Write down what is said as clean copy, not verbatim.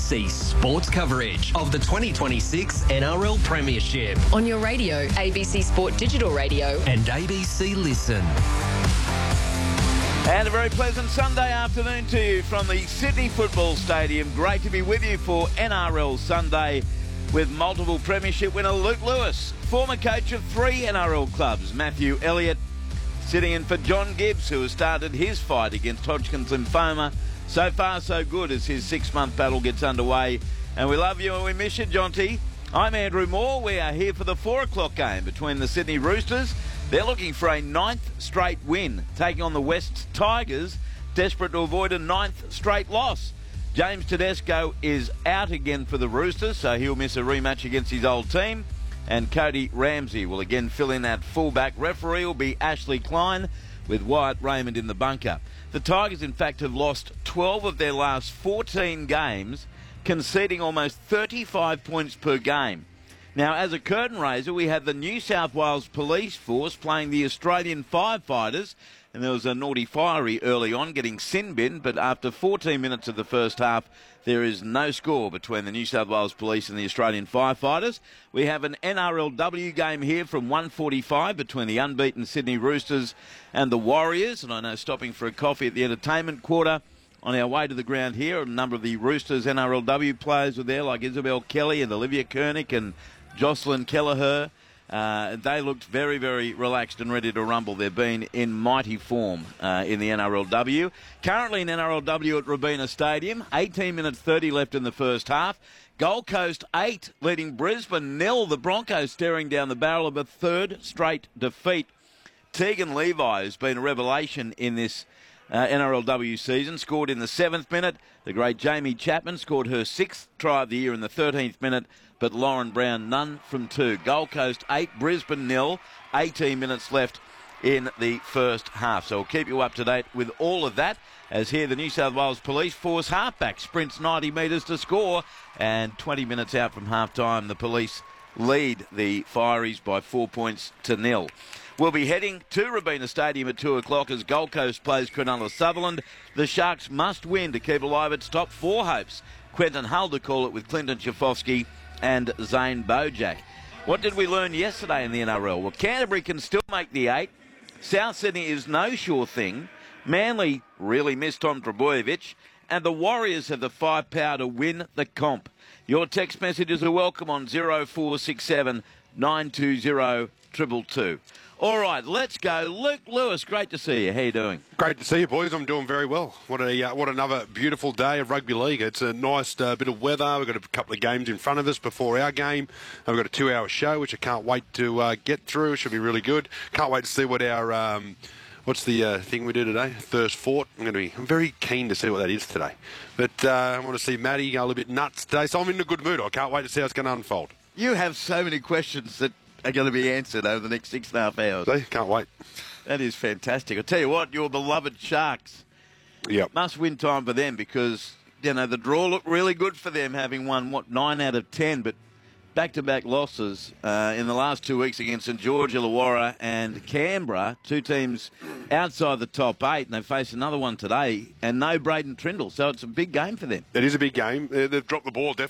ABC Sports coverage of the 2026 NRL Premiership On your radio, ABC Sport Digital Radio. and ABC Listen. And a very pleasant Sunday afternoon to you from the Sydney Football Stadium. Great to be with you for NRL Sunday with multiple premiership winner Luke Lewis, former coach of 3 NRL clubs, Matthew Elliott, sitting in for John Gibbs, who has started his fight against Hodgkin's lymphoma. So far, so good as his 6-month battle gets underway. And we love you and we miss you, Jonty. I'm Andrew Moore. We are here for the 4 o'clock game between the Sydney Roosters. They're looking for a 9th straight win, taking on the West Tigers, desperate to avoid a 9th straight loss. James Tedesco is out again for the Roosters, so he'll miss a rematch against his old team. And Cody Ramsey will again fill in at fullback. Referee will be Ashley Klein with Wyatt Raymond in the bunker. The Tigers, in fact, have lost 12 of their last 14 games, conceding almost 35 points per game. Now, as a curtain raiser, we had the New South Wales Police Force playing the Australian Firefighters, and there was a naughty fiery early on, getting sin bin, but after 14 minutes of the first half, there is no score between the New South Wales Police and the Australian Firefighters. We have an NRLW game here from 1:45 between the unbeaten Sydney Roosters and the Warriors, and I know stopping for a coffee at the entertainment quarter on our way to the ground here, a number of the Roosters NRLW players were there, like Isabel Kelly and Olivia Kernick and Jocelyn Kelleher. They looked very, very relaxed and ready to rumble. They've been in mighty form in the NRLW. Currently in NRLW at Robina Stadium, 18 minutes 30 left in the first half. Gold Coast 8 leading Brisbane 0. The Broncos staring down the barrel of a 3rd straight defeat. Tegan Levi has been a revelation in this NRLW season, scored in the 7th minute. The great Jamie Chapman scored her 6th try of the year in the 13th minute, but Lauren Brown none from 2. Gold Coast 8, Brisbane 0, 18 minutes left in the first half. So we'll keep you up to date with all of that, as here the New South Wales Police Force halfback sprints 90 metres to score, and 20 minutes out from half-time, the Police lead the Fireys by 4 points to 0. We'll be heading to Robina Stadium at 2 o'clock as Gold Coast plays Cronulla Sutherland. The Sharks must win to keep alive its top 4 hopes. Quentin Hull to call it with Clinton Chafofsky and Zane Bojack. What did we learn yesterday in the NRL? Well, Canterbury can still make the 8. South Sydney is no sure thing. Manly really missed Tom Trbojevic. And the Warriors have the firepower to win the comp. Your text messages are welcome on 0467 920 222. All right, let's go. Luke Lewis, great to see you. How you doing? Great to see you, boys. I'm doing very well. What another beautiful day of rugby league. It's a nice bit of weather. We've got a couple of games in front of us before our game. We've got a 2-hour show, which I can't wait to get through. It should be really good. Can't wait to see what our... what's the thing we do today? Thirst Fort. I'm very keen to see what that is today. But I want to see Maddie go a little bit nuts today. So I'm in a good mood. I can't wait to see how it's going to unfold. You have so many questions that are going to be answered over the next 6.5 hours. See? Can't wait. That is fantastic. I'll tell you what, your beloved Sharks. Yep. Must win time for them because, you know, the draw looked really good for them, having won, 9 out of 10, but back-to-back losses in the last 2 weeks against St George, Illawarra and Canberra, 2 teams outside the top 8, and they face another one today, and no Braden Trindle, so it's a big game for them. It is a big game. They've dropped the ball definitely